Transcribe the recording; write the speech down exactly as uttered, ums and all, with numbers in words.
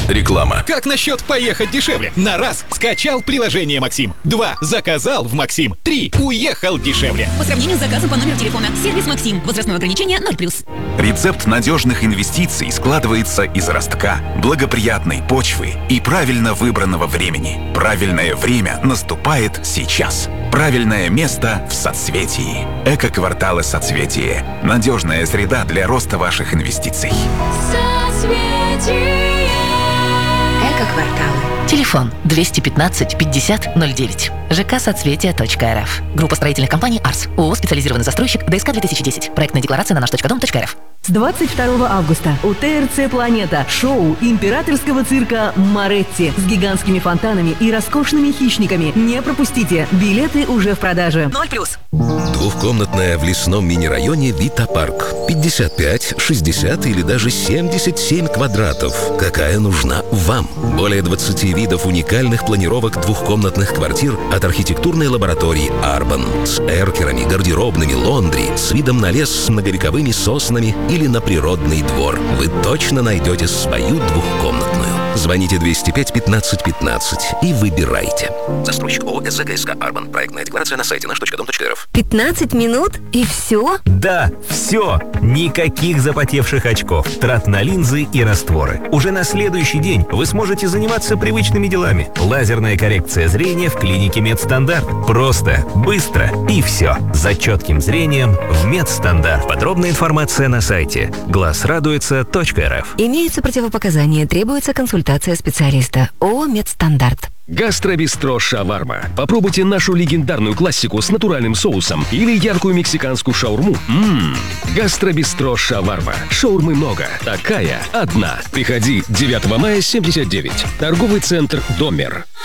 Реклама. Как насчет поехать дешевле? На раз скачал приложение Максим. Два заказал в Максим. Три уехал дешевле. По сравнению с заказом по номеру телефона. Сервис Максим. Возрастное ограничение ноль плюс. Рецепт надежных инвестиций складывается из ростка, благоприятной почвы и правильно выбранного времени. Правильное время наступает сейчас. Правильное место в соцветии. Эко-кварталы «Соцветие». Надежная среда для роста ваших инвестиций. Соцветие. Эко-кварталы. Телефон двести пятнадцать пятьдесят ноль девять. ЖК соцветия точка эр эф. Группа строительных компаний «Арс». ООО «Специализированный застройщик». ДСК две тысячи десять. Проектная декларация на наш точка дом точка эр эф. С двадцать второго августа у тэ эр цэ «Планета» шоу императорского цирка «Моретти» с гигантскими фонтанами и роскошными хищниками. Не пропустите. Билеты уже в продаже. ноль плюс. Двухкомнатная в лесном мини-районе Вита-парк. пятьдесят пять, шестьдесят или даже семьдесят семь квадратов. Какая нужна вам? Более двадцати видов уникальных планировок двухкомнатных квартир от архитектурной лаборатории «Арбан». С эркерами, гардеробными, лондри, с видом на лес с многовековыми соснами или на природный двор. Вы точно найдете свою двухкомнатную. Звоните двести пять пятнадцать пятнадцать и выбирайте. Застройщик ООО «СЗГСК Арбан». Проектная декларация на сайте наш точка дом точка эр эф. пятнадцать минут и все? Да, все. Никаких запотевших очков, трат на линзы и растворы. Уже на следующий день вы сможете заниматься привычными делами. Лазерная коррекция зрения в клинике Медстандарт. Просто, быстро и все. За четким зрением в Медстандарт. Подробная информация на сайте глаз радуется точка эр эф. Имеются противопоказания, требуется консультация специалиста. ООО «Медстандарт». Гастробистро «Шаварма». Попробуйте нашу легендарную классику с натуральным соусом или яркую мексиканскую шаурму. Ммм. Гастробистро «Шаварма». Шаурмы много. Такая одна. Приходи девятого мая семьдесят девять. Торговый центр «Домер».